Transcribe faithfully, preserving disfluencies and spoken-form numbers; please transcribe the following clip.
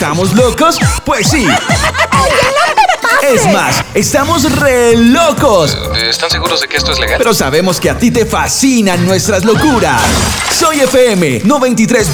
¿Estamos locos? Pues sí. Es más, estamos re locos. ¿Están seguros de que esto es legal? Pero sabemos que a ti te fascinan nuestras locuras. Soy F M noventa y tres.